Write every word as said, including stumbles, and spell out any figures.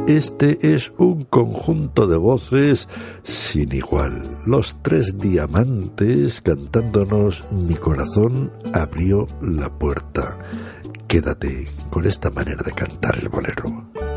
Este es un conjunto de voces sin igual. Los Tres Diamantes cantándonos Mi corazón abrió la puerta. Quédate con esta manera de cantar el bolero.